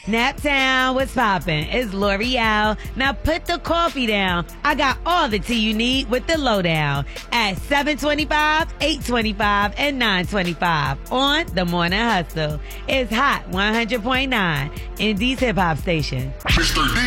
Naptown, what's poppin'? It's L'Oreal. Now put the coffee down. I got all the tea you need with the lowdown at 725, 825, and 925 on The Morning Hustle. It's Hot 100.9, Indie's hip hop station.